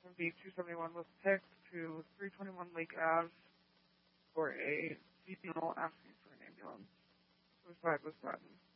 B271 was picked to 321 Lake Ave for a funeral asking for an ambulance. Suicide was threatened.